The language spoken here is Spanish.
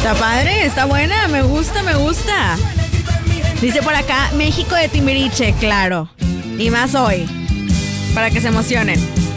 Está padre, está buena, me gusta, me gusta. Dice por acá, México de Timbiriche, claro. Y más hoy, para que se emocionen.